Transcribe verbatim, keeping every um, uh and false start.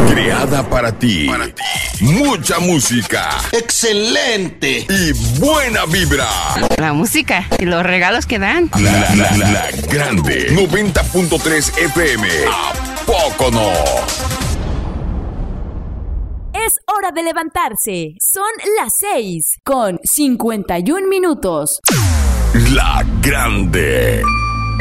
Creada para ti. Para ti. Mucha música. ¡Excelente! Y buena vibra. La música y los regalos que dan. La, la, la, la grande. noventa punto tres F M. ¿A poco no? Es hora de levantarse. Son las seis con cincuenta y un minutos. La grande.